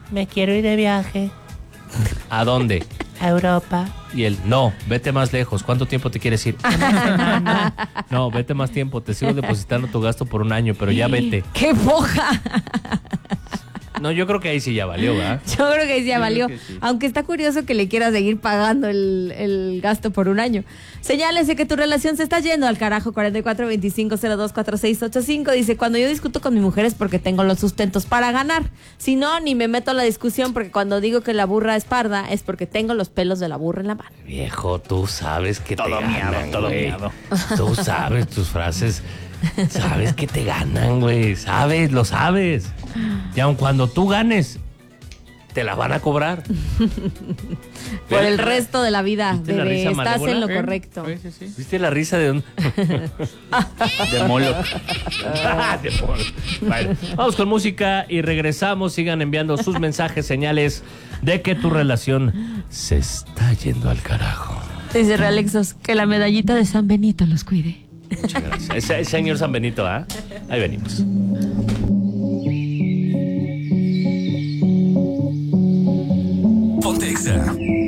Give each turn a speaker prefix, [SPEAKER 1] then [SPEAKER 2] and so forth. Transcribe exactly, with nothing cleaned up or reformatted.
[SPEAKER 1] Me quiero ir de viaje.
[SPEAKER 2] ¿A dónde?
[SPEAKER 1] A Europa.
[SPEAKER 2] Y él, no, vete más lejos. ¿Cuánto tiempo te quieres ir? No, vete más tiempo. Te sigo depositando tu gasto por un año, pero ya vete.
[SPEAKER 3] ¡Qué poja!
[SPEAKER 2] No, yo creo que ahí sí ya valió, ¿verdad?
[SPEAKER 3] Yo creo que sí ya
[SPEAKER 2] Yo
[SPEAKER 3] valió.
[SPEAKER 2] creo que sí.
[SPEAKER 3] Aunque está curioso que le quieras seguir pagando el, el gasto por un año. Señales de que tu relación se está yendo al carajo. Cuarenta y cuatro veinticinco cero dos cuatro seis ocho cinco. Dice, cuando yo discuto con mi mujer es porque tengo los sustentos para ganar. Si no, ni me meto a la discusión, porque cuando digo que la burra es parda es porque tengo los pelos de la burra en la mano.
[SPEAKER 2] Viejo, tú sabes que
[SPEAKER 4] Todo
[SPEAKER 2] te ganan,
[SPEAKER 4] miado, todo
[SPEAKER 2] güey.
[SPEAKER 4] miado.
[SPEAKER 2] Tú sabes tus frases. Sabes que te ganan, güey. Sabes, lo sabes. Y aun cuando tú ganes, te la van a cobrar.
[SPEAKER 3] Por el resto de la vida,
[SPEAKER 2] ¿Viste la
[SPEAKER 3] bebé.
[SPEAKER 2] risa
[SPEAKER 3] Estás
[SPEAKER 2] malévola?
[SPEAKER 3] en lo
[SPEAKER 2] Sí.
[SPEAKER 3] correcto.
[SPEAKER 4] Sí, sí, sí.
[SPEAKER 2] ¿Viste la risa de un...
[SPEAKER 4] De Moloch.
[SPEAKER 2] De por- Bueno, vamos con música y regresamos. Sigan enviando sus mensajes, señales de que tu relación se está yendo al carajo.
[SPEAKER 3] Dice Realexos, que la medallita de San Benito los cuide.
[SPEAKER 2] Muchas gracias. Ese, ese señor San Benito, ¿ah? ¿eh? Ahí venimos.
[SPEAKER 5] Ponte Exa.